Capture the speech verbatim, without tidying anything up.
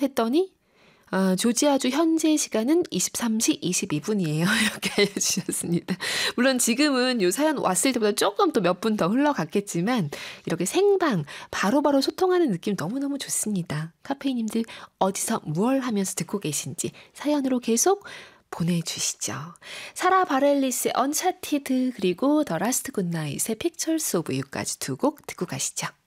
했더니 아, 조지아주 현재 시간은 이십삼 시 이십이 분이에요. 이렇게 알려주셨습니다. 물론 지금은 요 사연 왔을 때보다 조금 또 몇 분 더 흘러갔겠지만 이렇게 생방 바로바로 소통하는 느낌 너무너무 좋습니다. 카페이님들 어디서 무얼 하면서 듣고 계신지 사연으로 계속 보내주시죠. 사라 바렐리스의 언차티드 그리고 더 라스트 굿나잇의 픽처스 오브 유까지 두 곡 듣고 가시죠.